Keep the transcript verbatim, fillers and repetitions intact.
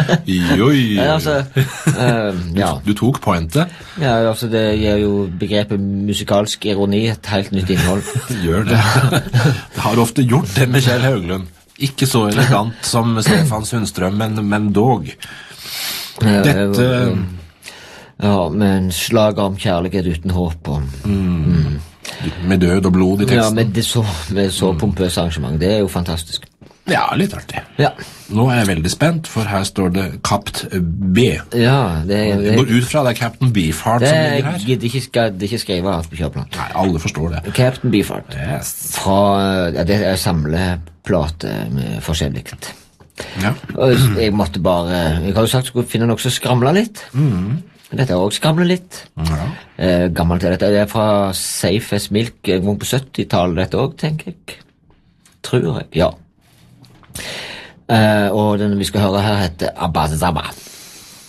Joi. Ja, altså, uh, ja. Du, du tok pointet. Ja, altså det gir jo begrepet musikalsk ironi et helt nytt innhold. Gjør det. Det har ofte gjort det med Kjell Høglund. Ikke så elegant som Stefan Sundstrøm, men, men dog. Dette... Ja, men slag om kjærlighet uten håp og... Mm. Mm. Med død og blod i teksten. Ja, med det så, med så pompøs arrangement. Det er jo fantastisk. Ja, litt artig. Ja. Nå er jeg veldig spent, for her står det Kapt B. Ja, det er... Det går ut fra det er Captain Beefheart som ligger her. Det gidder ikke, ikke skrive alt på kjøreplan. Nei, alle forstår det. Captain Beefheart. Yes. Fra, ja, det er samleplate med forskjelligt. Ja. Og jeg måtte bare... Jeg har jo sagt at jeg skulle finne noe som skramler litt. Mhm. Dette er også skramlet litt. Ja. Eh, gammelt er dette. Det er fra Safe as Milk en gang på syttitallet, dette også, tenker jeg. Tror jeg, ja. Eh, og den vi skal høre her heter Abba Zaba.